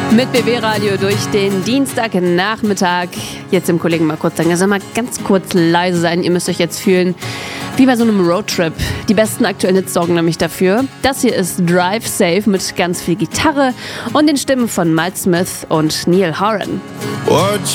Mit BB Radio durch den Dienstagnachmittag. Jetzt dem Kollegen mal kurz sagen, er soll mal ganz kurz leise sein. Ihr müsst euch jetzt fühlen wie bei so einem Roadtrip. Die besten aktuellen Hits sorgen nämlich dafür. Das hier ist Drive Safe mit ganz viel Gitarre und den Stimmen von Miles Smith und Neil Horan. What